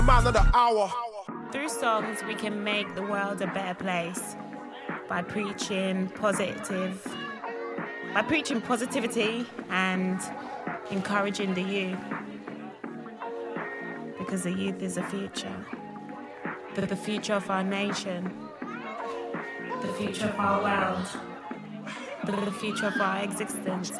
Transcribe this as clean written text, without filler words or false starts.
Man of the hour. Through songs, we can make the world a better place by preaching positivity and encouraging the youth. Because the youth is the future. The future of our nation. The future of our world. The future of our existence.